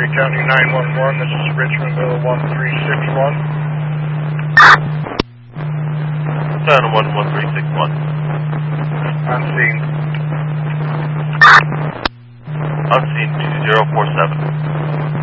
County 911, this is Richmondville 1361. China 11361. On scene. On scene 2047.